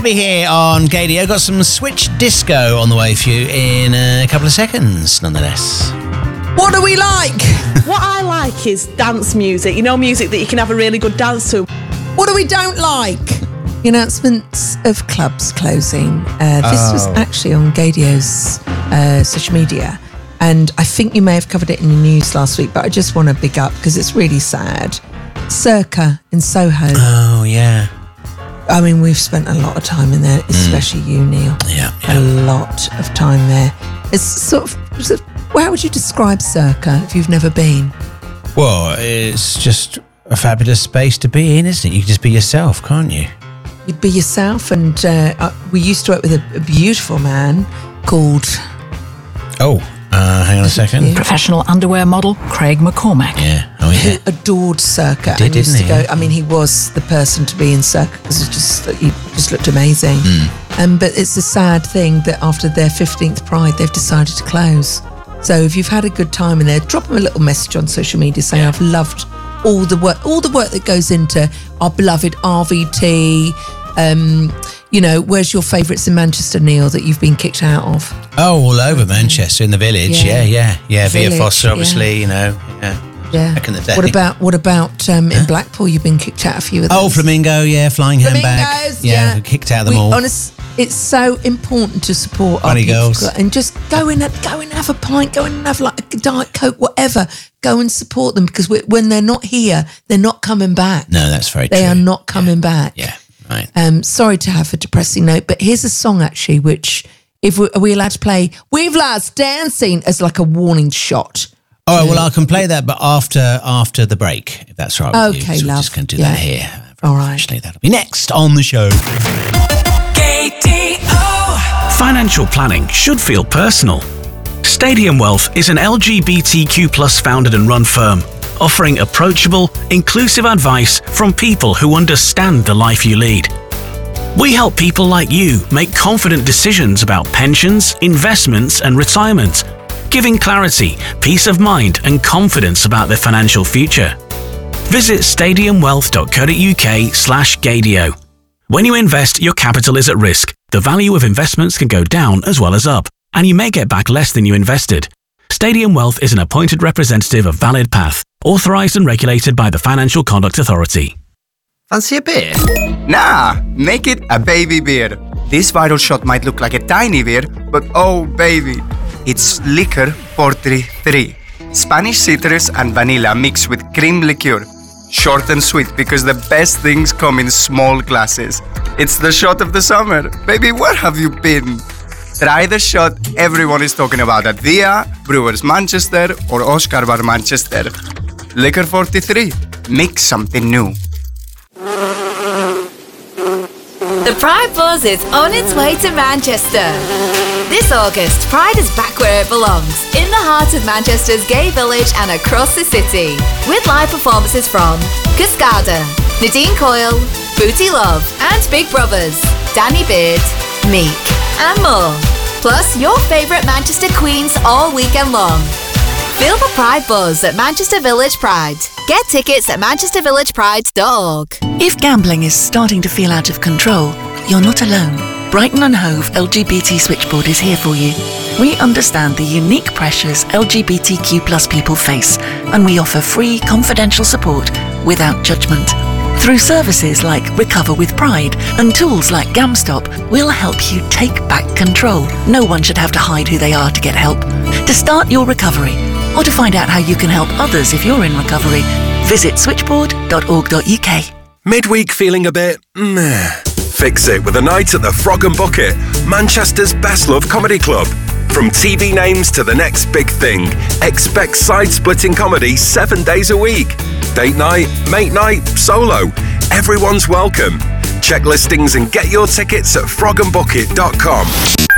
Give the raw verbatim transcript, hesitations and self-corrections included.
Debbie here on Gadio. Got some Switch Disco on the way for you in a couple of seconds, nonetheless. What do we like? What I like is dance music. You know, music that you can have a really good dance to. What do we don't like? The announcements of clubs closing. Uh, this Oh. was actually on Gadio's uh, social media. And I think you may have covered it in the news last week, but I just want to big up because it's really sad. Circa in Soho. Oh, yeah. I mean, we've spent a lot of time in there, especially mm. you, Neil. Yeah, yeah. A lot of time there. It's sort of, sort of, how would you describe Circa if you've never been? Well, it's just a fabulous space to be in, isn't it? You can just be yourself, can't you? You'd be yourself, and uh, we used to work with a, a beautiful man called... Oh, uh, hang on a second. Professional underwear model, Craig McCormack. Yeah, oh yeah. Who adored Circa. Did, and used didn't to he? go, I mean, he was the person to be in Circa because it just, he just looked amazing. Mm. Um, but it's a sad thing that after their fifteenth Pride, they've decided to close. So if you've had a good time in there, drop them a little message on social media saying, yeah. I've loved all the work, all the work that goes into our beloved R V T. Um, you know, where's your favourites in Manchester, Neil, that you've been kicked out of? Oh, all over Manchester, in the village. Yeah, yeah, yeah. yeah. Via Foster, obviously, yeah. you know. Yeah. Yeah. Back in the day. What about what about um, in Blackpool? You've been kicked out a few of those. Oh, Flamingo, yeah, Flying Handbag. Flamingos, yeah, yeah. kicked out of them we, all. Honest, it's so important to support Funny our girls. and just go in, go and have a pint, go in and have like a Diet Coke, whatever. Go and support them because we're, when they're not here, they're not coming back. No, that's very they true. They are not coming yeah. back. Yeah, right. Um, sorry to have a depressing note, but here's a song actually, which if we, are we allowed to play? We've Last Dancing as like a warning shot. All right, well, I can play that, but after after the break, if that's right with okay, you. So love. we're just going to do yeah. that here. All right. Actually, that'll be next on the show. K D O. Financial planning should feel personal. Stadium Wealth is an L G B T Q plus founded and run firm, offering approachable, inclusive advice from people who understand the life you lead. We help people like you make confident decisions about pensions, investments, and retirement, giving clarity, peace of mind, and confidence about their financial future. Visit stadiumwealth.co.uk slash Gadio. When you invest, your capital is at risk. The value of investments can go down as well as up, and you may get back less than you invested. Stadium Wealth is an appointed representative of Valid Path, authorised and regulated by the Financial Conduct Authority. Fancy a beer? Nah, make it a baby beer. This viral shot might look like a tiny beer, but oh baby, it's Liquor forty-three. Spanish citrus and vanilla mixed with cream liqueur. Short and sweet because the best things come in small glasses. It's the shot of the summer. Baby, where have you been? Try the shot everyone is talking about at Via, Brewers Manchester or Oscar Bar Manchester. Liquor forty-three. Mix something new. The Pride Buzz is on its way to Manchester. This August, Pride is back where it belongs, in the heart of Manchester's gay village and across the city, with live performances from Cascada, Nadine Coyle, Booty Love, and Big Brothers, Danny Beard, Meek, and more. Plus, your favourite Manchester queens all weekend long. Feel the Pride Buzz at Manchester Village Pride. Get tickets at manchester village pride dot org. If gambling is starting to feel out of control, you're not alone. Brighton and Hove L G B T Switchboard is here for you. We understand the unique pressures L G B T Q plus people face, and we offer free, confidential support without judgment. Through services like Recover with Pride and tools like GamStop, we'll help you take back control. No one should have to hide who they are to get help. To start your recovery, or to find out how you can help others if you're in recovery, visit switchboard dot org dot U K. Midweek feeling a bit meh? Fix it with a night at the Frog and Bucket, Manchester's best love comedy club. From T V names to the next big thing, expect side-splitting comedy seven days a week. Date night, mate night, solo. Everyone's welcome. Check listings and get your tickets at frog and bucket dot com.